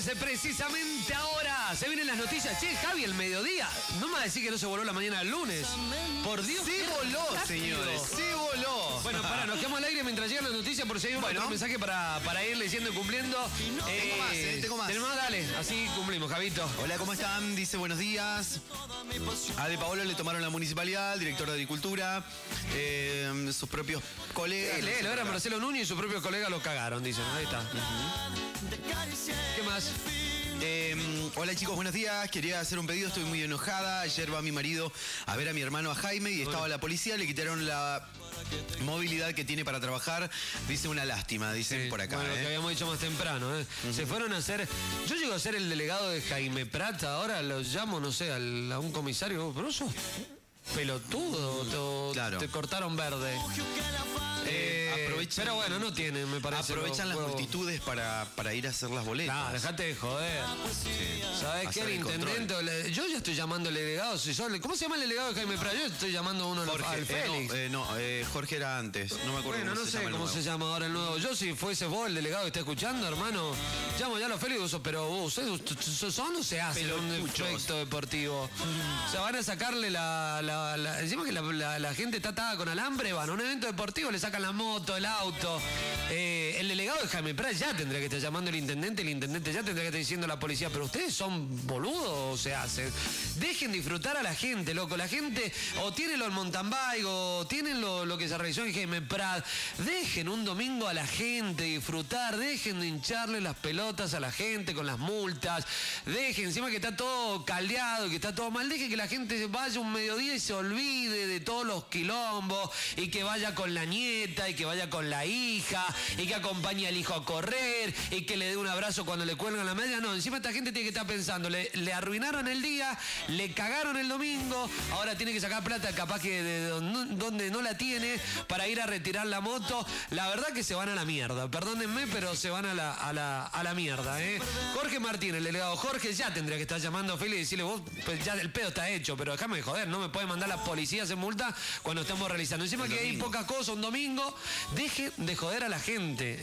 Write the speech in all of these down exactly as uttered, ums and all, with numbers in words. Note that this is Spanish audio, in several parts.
Precisamente ahora se vienen las noticias. Che, Javi, el mediodía. No me va a decir que no se voló la mañana del lunes. Por Dios. Sí voló, señores. Sí voló. Bueno, pará, nos quedamos al aire mientras llegan las noticias por si hay un bueno. otro mensaje para, para ir leyendo y cumpliendo. Tengo eh, más, eh, tengo más. Tenemos, dale, así cumplimos, Javito. Hola, ¿cómo están? Dice buenos días. A De Paolo le tomaron la municipalidad, director de Agricultura, eh, sus propios colegas. Sí, léelo, era Marcelo Núñez y sus propios colegas lo cagaron, dicen. Ahí está. Uh-huh. ¿Qué más? Eh, hola chicos, buenos días. Quería hacer un pedido, estoy muy enojada. Ayer va mi marido a ver a mi hermano, a Jaime, y estaba la policía, le quitaron la movilidad que tiene para trabajar. Dice una lástima, dicen sí, por acá. Bueno, ¿eh? lo que habíamos dicho más temprano, ¿eh? Uh-huh. Se fueron a hacer. Yo llego a ser el delegado de Jaime Prat, ahora los llamo, no sé, al, a un comisario. Pero eso pelotudo, claro. te, te cortaron verde. Eh, aprovechan, pero bueno, no tienen, me parece. Aprovechan los, las los... multitudes para, para ir a hacer las boletas. Nah, dejate de joder. Sí. ¿Sabes qué? El, el intendente. Le, yo ya estoy llamando al delegado. Si yo, ¿cómo se llama el delegado de Jaime Prat? Yo estoy llamando a uno Jorge, al Félix. Eh, no, eh, no eh, Jorge era antes. No me acuerdo bueno, cómo no se sé llama cómo se llama ahora el nuevo. Yo, si fuese vos el delegado que está escuchando, hermano, llamo ya a los Félix, pero vos, ¿son o se hace un efecto deportivo? O sea, van a sacarle la. la, la encima que la, la, la gente está atada con alambre, van a un evento deportivo, le sacan la moto, el auto. Eh, el delegado de Jaime Prat ya tendría que estar llamando al intendente, el intendente ya tendría que estar diciendo a la policía, pero ustedes son boludos o se hacen. Dejen disfrutar a la gente, loco. La gente o tiene lo del mountain bike o tienen lo, lo que se realizó en Jaime Prat. Dejen un domingo a la gente disfrutar, dejen de hincharle las pelotas a la gente con las multas, dejen, encima que está todo caldeado, que está todo mal, dejen que la gente vaya un mediodía y se olvide de todos los quilombos y que vaya con la nieta y que vaya con la hija y que acompañe al hijo a correr y que le dé un abrazo cuando le cuelgan la medalla. No, encima esta gente tiene que estar pensando, le, le arruinaron el día, le cagaron el domingo, ahora tiene que sacar plata capaz que de donde no la tiene para ir a retirar la moto. La verdad que se van a la mierda, perdónenme, pero se van a la, a la, a la mierda, ¿eh? Jorge Martín, el delegado Jorge, ya tendría que estar llamando a Félix y decirle, vos, pues ya el pedo está hecho, pero déjame de joder, no me puede mandar la policía en multa cuando estamos realizando. Encima que hay pocas cosas, un domingo, deje de joder a la gente.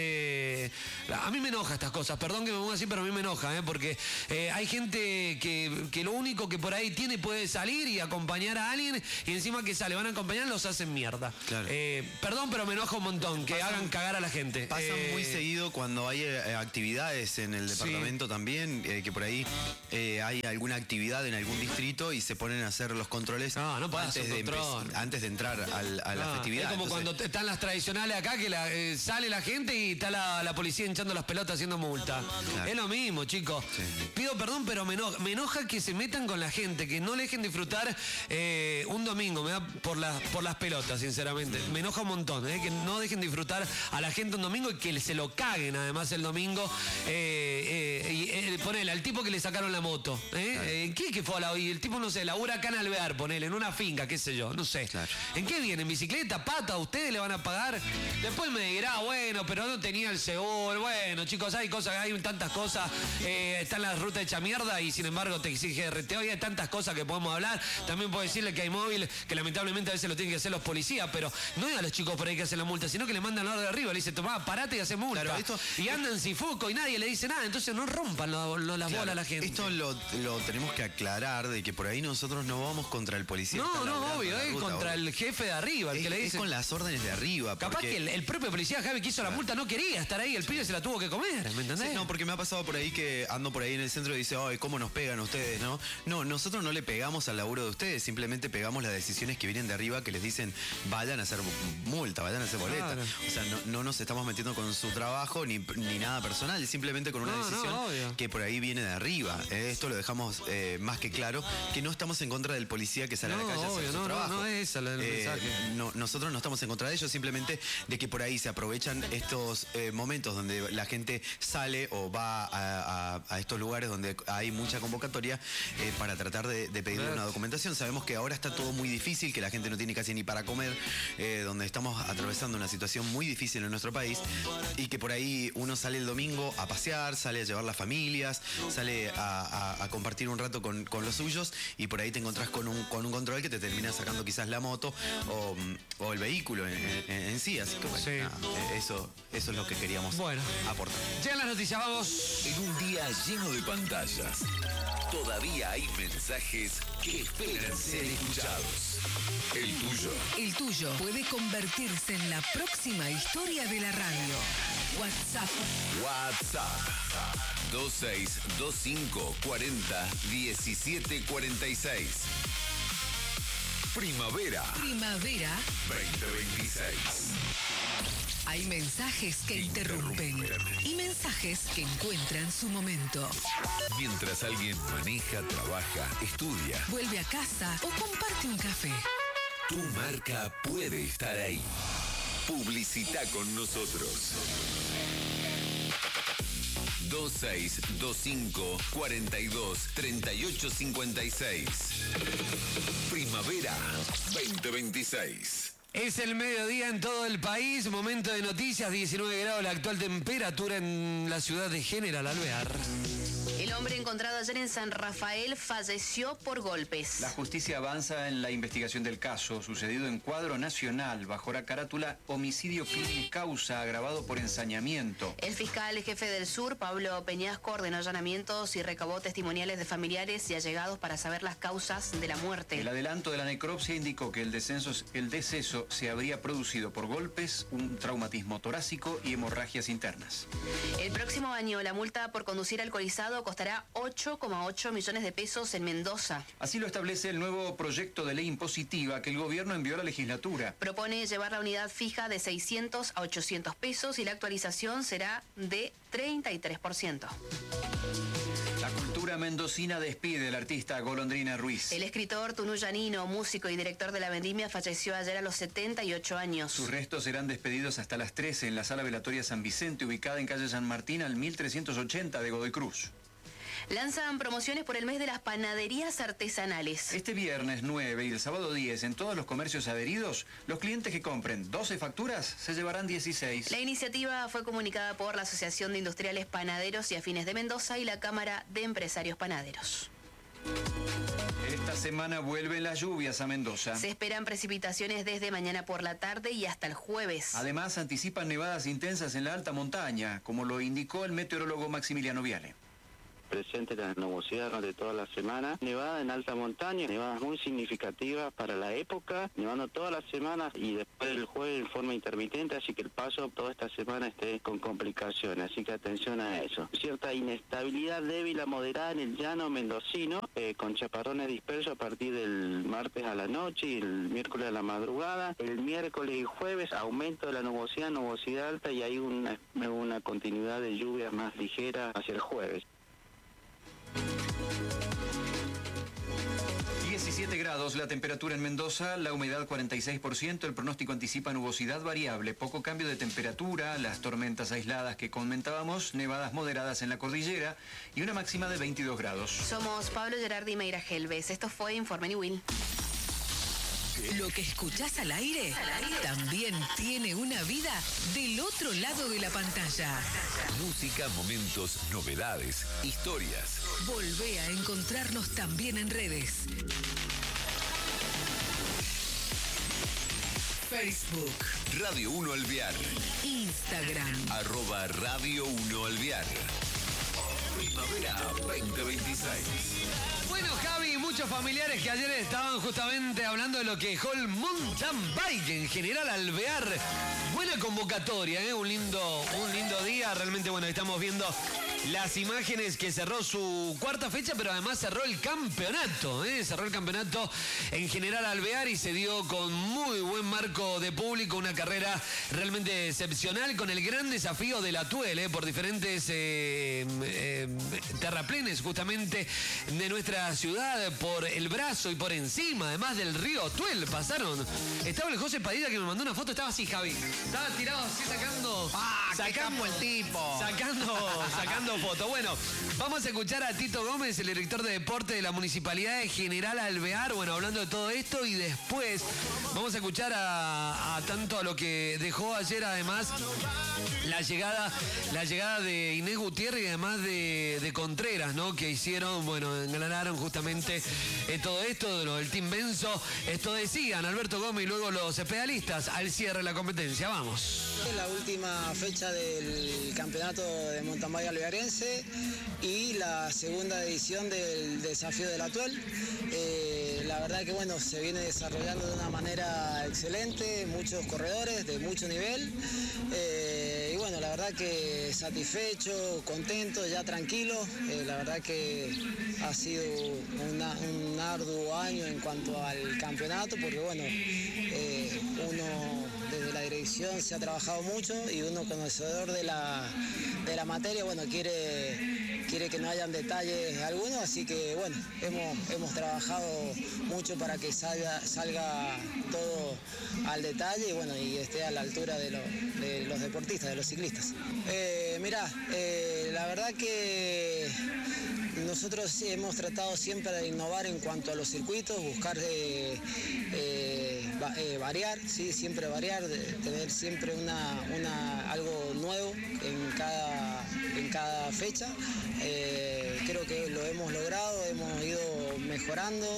Eh, eh, a mí me enoja estas cosas, perdón que me ponga así, pero a mí me enoja, eh, porque eh, hay gente que, que lo único que por ahí tiene puede salir y acompañar a alguien y encima que sale, van a acompañar, los hacen mierda. Claro. Eh, perdón, pero me enoja un montón que pasan, hagan cagar a la gente. Pasa eh, muy seguido cuando hay eh, actividades en el departamento sí. también, eh, que por ahí eh, hay alguna actividad en algún distrito y se ponen a hacer los controles no, no antes, de antes de entrar al, a la no, festividad. Es como Entonces, cuando están las tradicionales acá que la, eh, sale la gente y está la, la policía hinchando las pelotas haciendo multa. Claro. Es lo mismo, chicos. Sí. Pido perdón, pero me enoja, me enoja que se metan con la gente, que no le dejen disfrutar eh, un domingo, me da por, la, por las pelotas, sinceramente. Me enoja un montón, eh, que no dejen disfrutar a la gente un domingo y que se lo caguen además el domingo. Eh, eh, y eh, ponele al tipo que le sacaron la moto. ¿eh? Claro. ¿En qué que fue a la, y el tipo, no sé, labura acá en Alvear, ponele, en una finca, qué sé yo, no sé. Claro. ¿En qué viene? ¿En bicicleta, pata? ¿Ustedes le van a pagar? Después me dirá, bueno, pero no tenía el seguro. Bueno, chicos, hay cosas, hay tantas cosas. Eh, está en la ruta hecha mierda y sin embargo te exige R T O y hay tantas cosas que podemos hablar. También puedo decirle que hay móvil, que lamentablemente a veces lo tienen que hacer los policías, pero no es a los chicos por ahí que hacen la multa, sino que le mandan la de arriba, le dice, tomá, parate y hace multa. Claro, esto, y andan sin foco y nadie le dice nada, entonces no rompan lo, lo, las claro, bolas a la gente. Esto lo, lo tenemos que aclarar, de que por ahí nosotros no vamos contra el policía. No, no, obvio, es contra obvio. el jefe de arriba, el es, que le dice. Es con las órdenes de arriba. Capaz porque... que el, el propio policía Javi que hizo la multa no quería estar ahí, el pibe se la tuvo que comer, ¿me entendés? Sí, no, porque me ha pasado por ahí que ando por ahí en el centro y dice, ay, ¿cómo nos pegan ustedes, no? No, nosotros no le pegamos al laburo de ustedes, simplemente pegamos las decisiones que vienen de arriba que les dicen, vayan a hacer multa, vayan a hacer boleta. Claro. O sea, no, no nos estamos metiendo con su trabajo ni, ni nada personal, es simplemente con una no, decisión no, que por ahí viene de arriba. Eh, esto lo dejamos eh, más que claro, que no estamos en contra del policía que sale no, a la calle obvio, a hacer su no, trabajo. No, no es esa la del eh, mensaje. No, nosotros no estamos en contra de ellos, simplemente de que por ahí se aprovechan estos eh, momentos donde la gente sale o va a, a, a estos lugares donde hay mucha convocatoria eh, para tratar de, de pedirle una documentación. Sabemos que ahora está todo muy difícil, que la gente no tiene casi ni para comer, eh, donde estamos atravesando una situación muy difícil en nuestro país y que por ahí uno sale el domingo a pasear, sale a llevar las familias, sale a, a, a compartir un rato con, con los suyos y por ahí te encontrás con un, con un control que te termina sacando quizás la moto o, o el vehículo en, en, en sí. Así que bueno, sí. nada, eso, eso es lo que queríamos bueno. aportar. Llegan las noticias, vamos. En un día está lleno de pantallas. Todavía hay mensajes que esperan ser escuchados. El tuyo. El tuyo puede convertirse en la próxima historia de la radio. WhatsApp. WhatsApp. dos seis dos cinco cuatro cero diecisiete cuarenta y seis. Primavera. Primavera veinte veintiséis. Hay mensajes que interrumpen y mensajes que encuentran su momento. Mientras alguien maneja, trabaja, estudia, vuelve a casa o comparte un café. Tu marca puede estar ahí. Publicita con nosotros. dos seis dos cinco cuatro dos tres ocho cinco seis. Primavera veinte veintiséis. Es el mediodía en todo el país, momento de noticias, diecinueve grados la actual temperatura en la ciudad de General Alvear. El hombre encontrado ayer en San Rafael falleció por golpes. La justicia avanza en la investigación del caso, sucedido en cuadro nacional, bajo la carátula homicidio crimen causa agravado por ensañamiento. El fiscal jefe del Sur, Pablo Peñasco, ordenó allanamientos y recabó testimoniales de familiares y allegados para saber las causas de la muerte. El adelanto de la necropsia indicó que el deceso, el deceso se habría producido por golpes, un traumatismo torácico y hemorragias internas. El próximo año la multa por conducir alcoholizado costará ocho coma ocho millones de pesos en Mendoza. Así lo establece el nuevo proyecto de ley impositiva que el gobierno envió a la legislatura. Propone llevar la unidad fija de seiscientos a ochocientos pesos y la actualización será de treinta y tres por ciento. La cultura mendocina despide al artista Golondrina Ruiz. El escritor Tunú Llanino, músico y director de La Vendimia, falleció ayer a los setenta y ocho años. Sus restos serán despedidos hasta las trece en la Sala Velatoria San Vicente, ubicada en calle San Martín al mil trescientos ochenta de Godoy Cruz. Lanzan promociones por el mes de las panaderías artesanales. Este viernes nueve y el sábado diez en todos los comercios adheridos, los clientes que compren doce facturas se llevarán dieciséis. La iniciativa fue comunicada por la Asociación de Industriales Panaderos y Afines de Mendoza y la Cámara de Empresarios Panaderos. Esta semana vuelven las lluvias a Mendoza. Se esperan precipitaciones desde mañana por la tarde y hasta el jueves. Además, anticipan nevadas intensas en la alta montaña, como lo indicó el meteorólogo Maximiliano Viale. Presente la nubosidad durante toda la semana, nevada en alta montaña, nevadas muy significativas para la época, nevando todas las semanas y después del jueves en forma intermitente, así que el paso toda esta semana esté con complicaciones, así que atención a eso. Cierta inestabilidad débil a moderada en el llano mendocino, eh, con chaparrones dispersos a partir del martes a la noche y el miércoles a la madrugada. El miércoles y jueves aumento de la nubosidad, nubosidad alta y hay una, una continuidad de lluvias más ligeras hacia el jueves. diecisiete grados la temperatura en Mendoza, la humedad cuarenta y seis por ciento, el pronóstico anticipa nubosidad variable, poco cambio de temperatura, las tormentas aisladas que comentábamos, nevadas moderadas en la cordillera y una máxima de veintidós grados. Somos Pablo Gerardi y Meira Gelbes. Esto fue Informe Will. Lo que escuchás al aire también tiene una vida del otro lado de la pantalla. Música, momentos, novedades, historias. Volvé a encontrarnos también en redes. Facebook. Radio uno Alvear. Instagram. Arroba Radio uno Alvear. Primavera veinte veintiséis. Bueno, Javi, muchos familiares que ayer estaban justamente hablando de lo que dejó el mountain bike en General Alvear. Buena convocatoria, ¿eh? Un lindo, un lindo día. Realmente, bueno, estamos viendo las imágenes que cerró su cuarta fecha, pero además cerró el campeonato, ¿eh? Cerró el campeonato en General Alvear y se dio con muy buen marco de público, una carrera realmente excepcional con el gran desafío de la Tuel, ¿eh? Por diferentes eh, eh, terraplenes justamente de nuestra ciudad, por el brazo y por encima, además del río Tuel, pasaron. Estaba el José Padilla que me mandó una foto, estaba así, Javi. Estaba tirado así sacando... ¡Ah, sacando, qué capo el tipo! Sacando, sacando fotos. Bueno, vamos a escuchar a Tito Gómez, el director de deporte de la Municipalidad de General Alvear, bueno, hablando de todo esto, y después vamos a escuchar a, a tanto a lo que dejó ayer, además, la llegada, la llegada de Inés Gutiérrez y además de, de Contreras, ¿no? Que hicieron, bueno, ganaron justamente eh, todo esto, de lo del Team Benzo. Esto decían Alberto Gómez y luego los especialistas al cierre de la competencia. Vamos. La última fecha finalista del campeonato de mountain bike alvearense y la segunda edición del desafío del Atuel. Eh, la verdad que bueno, se viene desarrollando de una manera excelente, muchos corredores de mucho nivel. Eh, y bueno, la verdad que satisfecho, contento, ya tranquilo. Eh, la verdad que ha sido una, un arduo año en cuanto al campeonato, porque bueno, eh, uno desde la dirección se ha trabajado mucho y uno conocedor de la, de la materia, bueno, quiere, quiere que no hayan detalles algunos, así que bueno, hemos, hemos trabajado mucho para que salga, salga todo al detalle y bueno, y esté a la altura de, lo, de los deportistas, de los ciclistas. Eh, mirá, eh, la verdad que nosotros hemos tratado siempre de innovar en cuanto a los circuitos, buscar eh, eh, va, eh, variar, ¿sí? Siempre variar, de, tener siempre una, una, algo nuevo en cada, en cada fecha. Eh, creo que lo hemos logrado, hemos ido mejorando.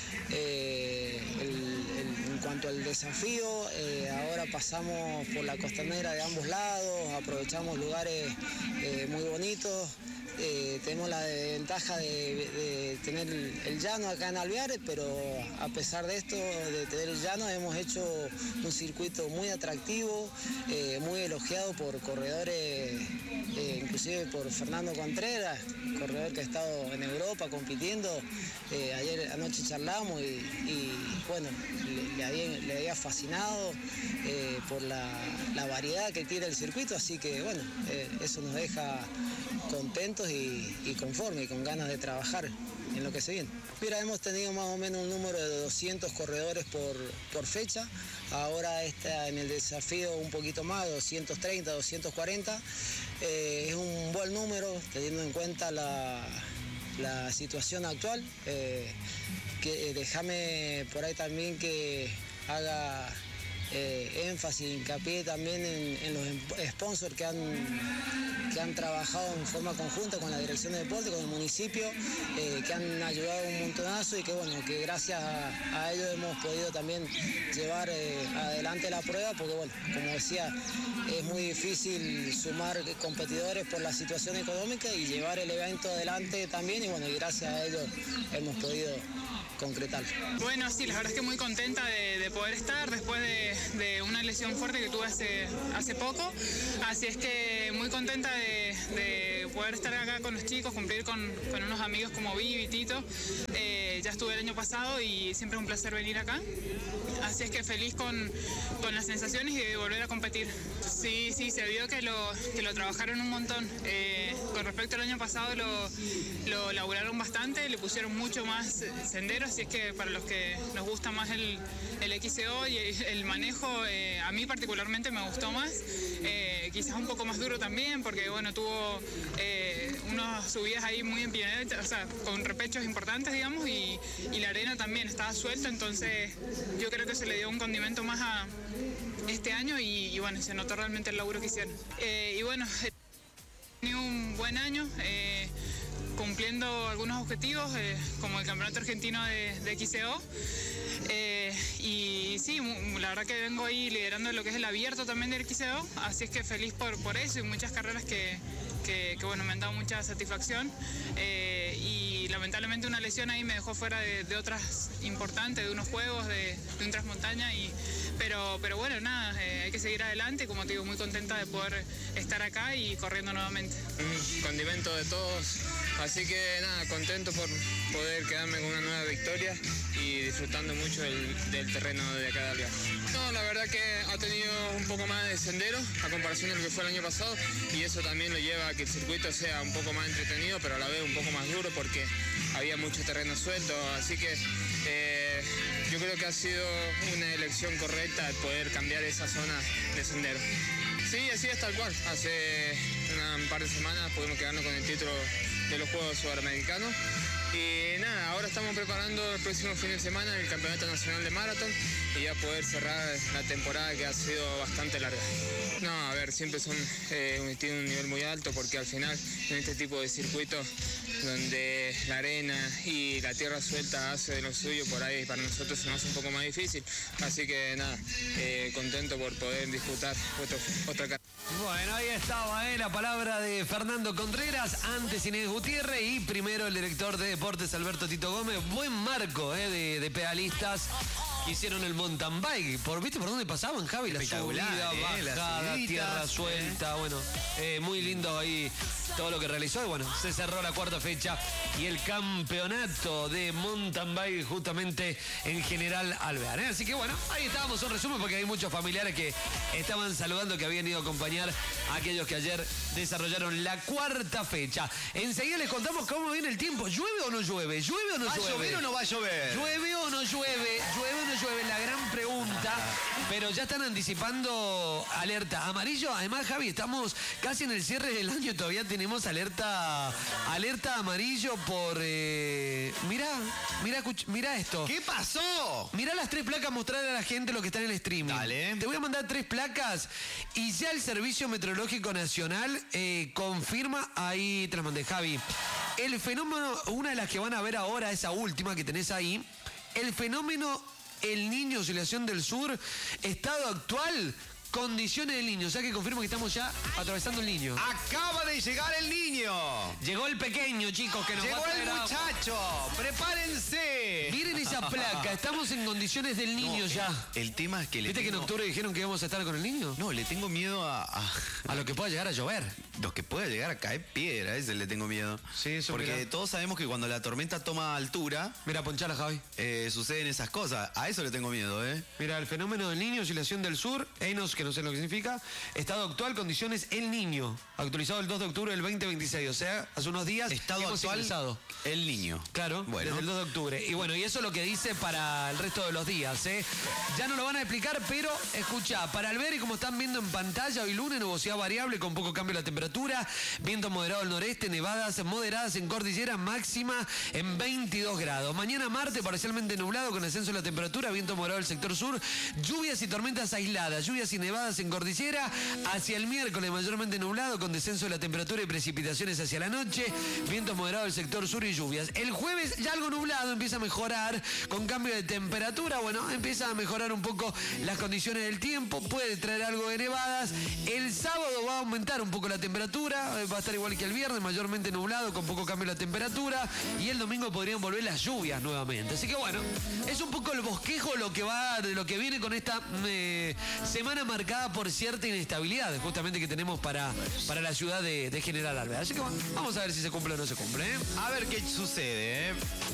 Eh, el, el, en cuanto al desafío, eh, ahora pasamos por la costanera de ambos lados, aprovechamos lugares eh, muy bonitos. Eh, tenemos la ventaja de, de tener el, el llano acá en Alveares, pero a pesar de esto, de tener el llano, hemos hecho un circuito muy atractivo, eh, muy elogiado por corredores, eh, inclusive por Fernando Contreras, corredor que ha estado en Europa compitiendo. Eh, ayer anoche charlamos y, y bueno, le, le, había, le había fascinado eh, por la, la variedad que tiene el circuito, así que bueno, eh, eso nos deja contentos y, y conformes y con ganas de trabajar en lo que se viene. Mira, hemos tenido más o menos un número de doscientos corredores por, por fecha, ahora está en el desafío un poquito más, doscientos treinta, doscientos cuarenta, eh, es un buen número teniendo en cuenta la, la situación actual. Eh, que, eh, déjame por ahí también que haga Eh, énfasis, hincapié también en, en los sponsors que han, que han trabajado en forma conjunta con la Dirección de Deporte, con el municipio, eh, que han ayudado un montonazo y que bueno, que gracias a, a ellos hemos podido también llevar eh, adelante la prueba, porque bueno, como decía, es muy difícil sumar competidores por la situación económica y llevar el evento adelante también, y bueno, y gracias a ellos hemos podido concretar. Bueno, sí, la verdad es que muy contenta de, de poder estar después de, de una lesión fuerte que tuve hace, hace poco, así es que muy contenta de, de poder estar acá con los chicos, cumplir con, con unos amigos como Vivi y Tito. Eh, ya estuve el año pasado y siempre es un placer venir acá, así es que feliz con, con las sensaciones y de volver a competir. Sí, sí, se vio que lo, que lo trabajaron un montón. Eh, con respecto al año pasado lo, lo laburaron bastante, le pusieron mucho más senderos, así es que para los que nos gusta más el, el X C O y el, el manejo, eh, a mí particularmente me gustó más. Eh, quizás un poco más duro también, porque bueno, tuvo eh, unas subidas ahí muy empinadas, o sea, con repechos importantes, digamos, y, y la arena también estaba suelta, entonces yo creo que se le dio un condimento más a este año y, y bueno, se notó realmente el laburo que hicieron. Eh, y bueno, he tenido un buen año, eh, cumpliendo algunos objetivos, eh, como el Campeonato Argentino de, de X C O. Eh, y sí, la verdad que vengo ahí liderando lo que es el abierto también del X C O, así es que feliz por, por eso y muchas carreras que, que, que bueno, me han dado mucha satisfacción. Eh, y lamentablemente una lesión ahí me dejó fuera de, de otras importantes, de unos juegos, de, de un transmontaña, y, pero, pero bueno, nada, eh, hay que seguir adelante, como te digo, muy contenta de poder estar acá y corriendo nuevamente. Un condimento de todos, así que nada, contento por poder quedarme con una nueva victoria y disfrutando mucho del, del terreno de acá de Alvear. No, la verdad que ha tenido un poco más de sendero a comparación de lo que fue el año pasado, y eso también lo lleva a que el circuito sea un poco más entretenido, pero a la vez un poco más duro porque había mucho terreno suelto, así que eh, yo creo que ha sido una elección correcta el poder cambiar esa zona de sendero. Sí, así es tal cual. Hace una, un par de semanas pudimos quedarnos con el título de los Juegos Sudamericanos. Y nada, ahora estamos preparando el próximo fin de semana el Campeonato Nacional de Maratón y ya poder cerrar la temporada, que ha sido bastante larga. No, a ver, siempre son, eh, tienen un nivel muy alto, porque al final en este tipo de circuitos donde la arena y la tierra suelta hace de lo suyo, por ahí para nosotros se nos hace un poco más difícil. Así que nada, eh, contento por poder disfrutar otro, otra carrera. Bueno, ahí estaba ¿eh? la palabra de Fernando Contreras, antes Inés Gutiérrez y primero el director de deportes Alberto Tito Gómez. Buen marco ¿eh? de, de pedalistas que hicieron el mountain bike. ¿Por, ¿Viste por dónde pasaban, Javi? La subida, eh, bajada, las tierra suelta. Bueno, eh, muy lindo ahí todo lo que realizó. Y bueno, se cerró la cuarta fecha y el campeonato de mountain bike justamente en General Alvear. ¿eh? Así que bueno, ahí estábamos, un resumen porque hay muchos familiares que estaban saludando, que habían ido a acompañar a aquellos que ayer desarrollaron la cuarta fecha. Enseguida les contamos cómo viene el tiempo. ¿Llueve o no llueve? ¿Llueve o no ¿Va llueve? a llover o no va a llover? ¿Llueve o no llueve? ¿Llueve o no llueve? La gran pregunta. Pero ya están anticipando alerta amarillo. Además, Javi, estamos casi en el cierre del año. Todavía tenemos alerta alerta amarillo por... Eh, mirá, mirá, mirá esto. ¿Qué pasó? Mirá las tres placas, mostrarle a la gente lo que está en el streaming. Dale. Te voy a mandar tres placas y ya el Servicio Meteorológico Nacional eh, confirma, ahí te las mandé, Javi. El fenómeno, una de las que van a ver ahora, esa última que tenés ahí, el fenómeno El Niño, oscilación del sur, estado actual, condiciones del Niño. O sea que confirmo que estamos ya atravesando el Niño. Acaba de llegar el niño. Llegó el pequeño, chicos, que nos Llegó va a traer el agua. muchacho. Prepárense. Miren esa placa, estamos en condiciones del Niño No, ya. El, el tema es que le ¿Viste que en tengo- octubre dijeron que íbamos a estar con el Niño? No, le tengo miedo a... A, A lo que pueda llegar a llover. Lo que puede llegar a caer piedra, a ese le tengo miedo. Sí, eso, Porque mirá. todos sabemos que cuando la tormenta toma altura, Mira, ponchala, Javi. eh, suceden esas cosas. A eso le tengo miedo, ¿eh? Mira, el fenómeno del Niño, oscilación del sur, ENOS, que no sé lo que significa, estado actual, condiciones El Niño, actualizado el dos de octubre del veinte veintiséis, o sea, hace unos días Estado hemos actual, ingresado. el niño. Claro, Bueno. desde el dos de octubre. Y bueno, y eso es lo que dice para el resto de los días, ¿eh? Ya no lo van a explicar, pero escucha, para Alvear, y como están viendo en pantalla, hoy lunes, nubosidad variable con poco cambio de la temperatura, viento moderado al noreste, nevadas moderadas en cordillera, máxima en veintidós grados. Mañana martes, parcialmente nublado con ascenso de la temperatura, viento moderado del sector sur, lluvias y tormentas aisladas, lluvias y nevadas en cordillera, hacia el miércoles mayormente nublado con descenso de la temperatura y precipitaciones hacia la noche, viento moderado del sector sur y lluvias. El jueves ya algo nublado, empieza a mejorar con cambio de temperatura, bueno, empieza a mejorar un poco las condiciones del tiempo, puede traer algo de nevadas. El sábado va a aumentar un poco la temperatura, va a estar igual que el viernes, mayormente nublado con poco cambio de la temperatura, y el domingo podrían volver las lluvias nuevamente. Así que bueno, es un poco el bosquejo lo que va, de lo que viene con esta eh, semana marcada por cierta inestabilidad, justamente que tenemos para, para la ciudad de, de General Alvear. Así que bueno, vamos a ver si se cumple o no se cumple, ¿eh? A ver qué sucede, ¿eh?